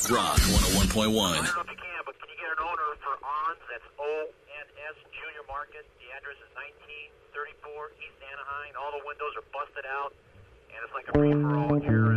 Rock 101.1. I don't know if you can, but can you get an owner for ONS? That's ONS Junior Market. The address is 1934 East Anaheim. All the windows are busted out, and it's like a free-for-all here.